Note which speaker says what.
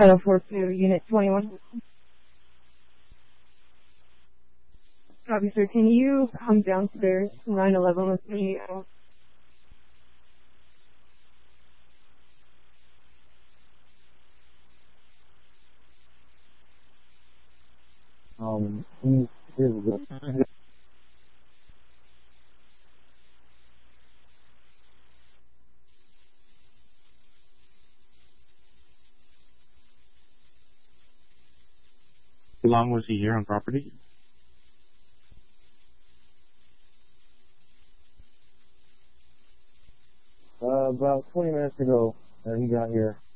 Speaker 1: 42, Unit 21. Copy, sir. Can you come downstairs, 911 with me?
Speaker 2: How long was he here on property?
Speaker 3: About 20 minutes ago, he got here.